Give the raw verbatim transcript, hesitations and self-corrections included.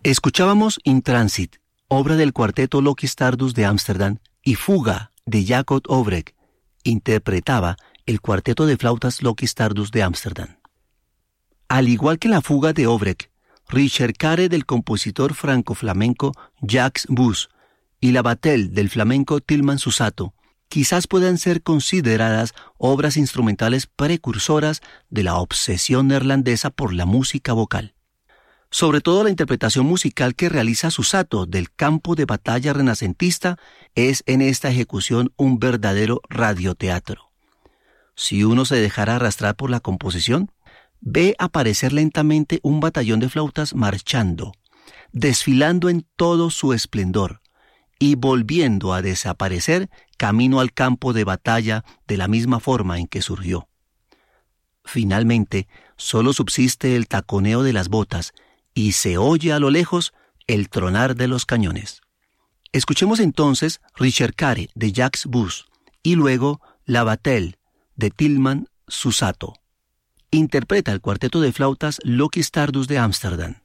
Escuchábamos In Transit, obra del cuarteto Loki Stardust de Ámsterdam, y Fuga de Jacob Obrek, interpretaba el cuarteto de flautas Loki Stardust de Ámsterdam. Al igual que la fuga de Obrek, Ricercare del compositor franco-flamenco Jacques Bus y la Battelle del flamenco Tilman Susato quizás puedan ser consideradas obras instrumentales precursoras de la obsesión neerlandesa por la música vocal. Sobre todo la interpretación musical que realiza Susato del campo de batalla renacentista es en esta ejecución un verdadero radioteatro. Si uno se dejara arrastrar por la composición, ve aparecer lentamente un batallón de flautas marchando, desfilando en todo su esplendor y volviendo a desaparecer camino al campo de batalla de la misma forma en que surgió. Finalmente, solo subsiste el taconeo de las botas y se oye a lo lejos el tronar de los cañones. Escuchemos entonces Ricercare de Jacques Bus y luego La Battelle de Tilman Susato. Interpreta el cuarteto de flautas Loki Stardust de Ámsterdam.